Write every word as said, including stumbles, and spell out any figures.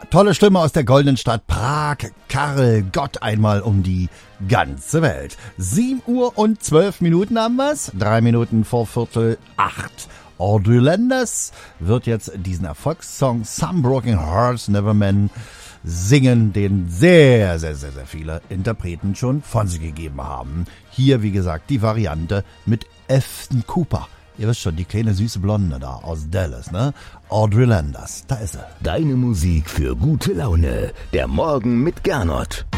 tolle Stimme aus der goldenen Stadt Prag. Karel Gott einmal um die ganze Welt. sieben Uhr und zwölf Minuten haben wir's. Drei Minuten vor Viertel acht. Audrey Landers wird jetzt diesen Erfolgssong Some Broken Hearts Never Men singen, den sehr, sehr, sehr, sehr viele Interpreten schon von sich gegeben haben. Hier, wie gesagt, die Variante mit Afton Cooper. Ihr wisst schon, die kleine süße Blonde da aus Dallas, ne? Audrey Landers, da ist sie. Deine Musik für gute Laune. Der Morgen mit Gernot.